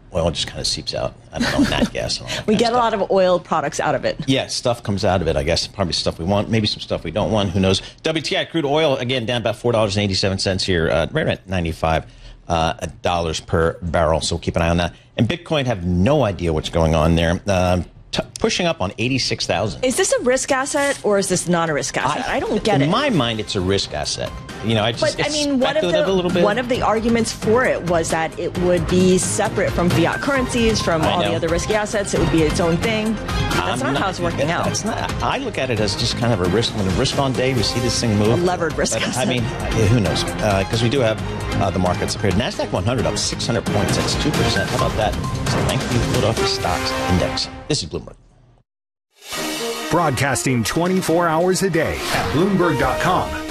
oil just kind of seeps out. I don't know, nat gas and all that We get kind a lot of oil products out of it. Yeah, stuff comes out of it, I guess. Probably stuff we want, maybe some stuff we don't want. Who knows? WTI crude oil, again, down about $4.87 here, right at $95 per barrel. So we'll keep an eye on that. And Bitcoin, have no idea what's going on there. Pushing up on 86,000. Is this a risk asset or is this not a risk asset? I don't get it. In my mind, it's a risk asset. You know, it's one a little bit. One of the arguments for it was that it would be separate from fiat currencies, from all the other risky assets. It would be its own thing. That's not how it's working out. That's not. I look at it as just kind of a risk. When a risk on day, we see this thing move. A levered risk asset. I mean, who knows? Because we do have the markets up here. NASDAQ 100 up 600 points. That's 2%. How about that? So thank you, Philadelphia Stocks Index. This is Bloomberg. Broadcasting 24 hours a day at Bloomberg.com.